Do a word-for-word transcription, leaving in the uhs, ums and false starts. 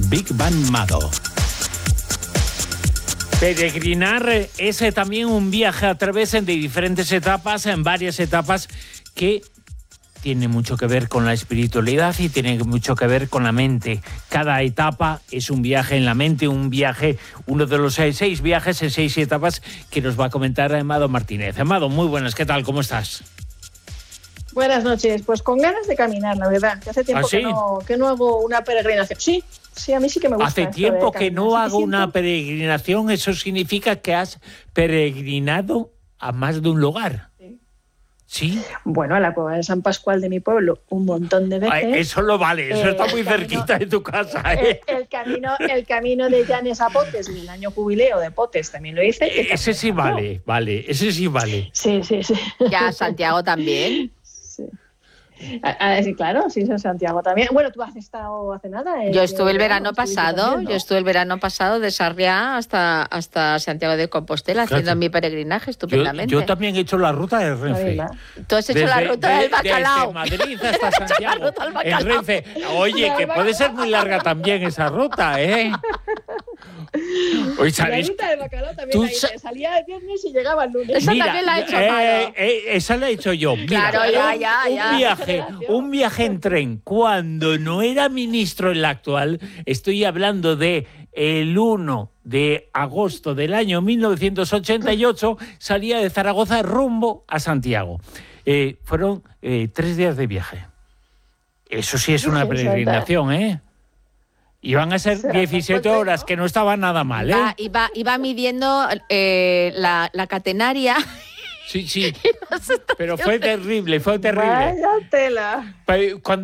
Big Bang Mado. Peregrinar es también un viaje a través de diferentes etapas, en varias etapas que tiene mucho que ver con la espiritualidad y tiene mucho que ver con la mente. Cada etapa es un viaje en la mente, un viaje, uno de los seis, seis viajes en seis etapas que nos va a comentar Amado Martínez. Amado, muy buenas, ¿qué tal? ¿Cómo estás? Buenas noches, pues con ganas de caminar, la verdad, que hace tiempo ¿Ah, sí? que, no, que no hago una peregrinación. Sí, sí, a mí sí que me gusta. Hace tiempo que no hago una peregrinación, eso significa que has peregrinado a más de un lugar. Sí. ¿Sí? Bueno, a la cueva de San Pascual de mi pueblo, un montón de veces. Ay, eso lo vale, eso Eh, está muy el camino- cerquita de tu casa, ¿eh? El, el camino, el camino de Llanes a Potes y el año jubileo de Potes también lo hice. que Ese sí también- vale, vale, ese sí vale. Sí, sí, sí. Ya, Santiago también. Sí. Ah, ah, sí, claro, sí, en Santiago también. Bueno, tú has estado hace nada. eh, Yo estuve el de verano estuviste pasado, también, ¿no? yo estuve el verano pasado de Sarriá hasta, hasta Santiago de Compostela, haciendo Fíjate. mi peregrinaje Yo, estupendamente. yo también he hecho la ruta de Renfe. Además. Tú has hecho la ruta del bacalao. Desde Madrid hasta Santiago. ruta del En bacalao. Renfe. Oye, que puede ser muy larga también esa ruta, ¿eh? Oye, La ¿sabéis? ruta del bacalao también Tú la hice. sa- Salía el viernes y llegaba el lunes. Esa también la ha hecho Amado. eh, esa la he hecho yo. Mira, Claro, ya, un- ya, un ya. viaje, un viaje en tren cuando no era ministro en la actual. Estoy hablando de el uno de agosto del año mil novecientos ochenta y ocho. Salía de Zaragoza rumbo a Santiago. Eh, fueron eh, tres días de viaje. Eso sí es una Sí, peregrinación, ¿eh? Iban a ser Será diecisiete bastante, horas, ¿no? que no estaba nada mal, ¿eh? Iba, iba, iba midiendo eh, la, la catenaria. Sí, sí. Pero fue terrible, fue terrible. Vaya tela. Pero cuando